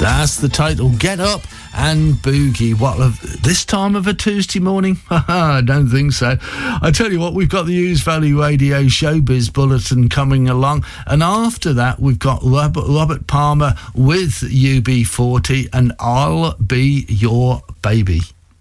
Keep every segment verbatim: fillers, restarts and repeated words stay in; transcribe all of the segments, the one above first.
That's the title. Get Up and Boogie. What, of this time of a Tuesday morning? I don't think so. I tell you what, we've got the Ouse Valley Radio Showbiz Bulletin coming along, and after that we've got Robert, Robert Palmer with U B forty and I'll Be Your Baby.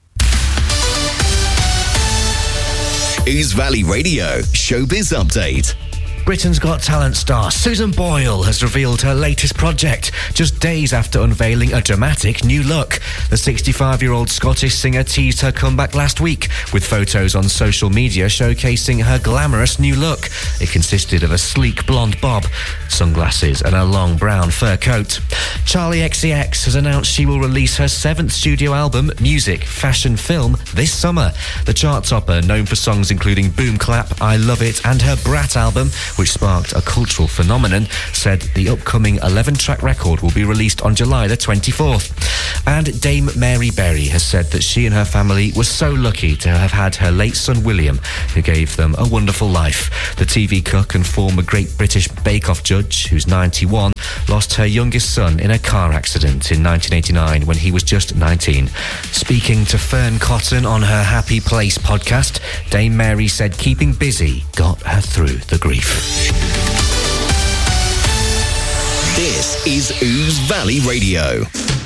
Ouse Valley Radio Showbiz Update. Britain's Got Talent star Susan Boyle has revealed her latest project just days after unveiling a dramatic new look. The sixty-five-year-old Scottish singer teased her comeback last week with photos on social media showcasing her glamorous new look. It consisted of a sleek blonde bob, sunglasses and a long brown fur coat. Charlie X C X has announced she will release her seventh studio album, Music, Fashion, Film, this summer. The chart topper, known for songs including Boom Clap, I Love It and her Brat album, which sparked a cultural phenomenon, said the upcoming eleven-track record will be released on July the twenty-fourth. And Dame Mary Berry has said that she and her family were so lucky to have had her late son William, who gave them a wonderful life. The T V cook and former Great British Bake Off judge, who's ninety-one, lost her youngest son in a car accident in nineteen eighty-nine when he was just nineteen. Speaking to Fern Cotton on her Happy Place podcast, Dame Mary said keeping busy got her through the grief. This is Ouse Valley Radio.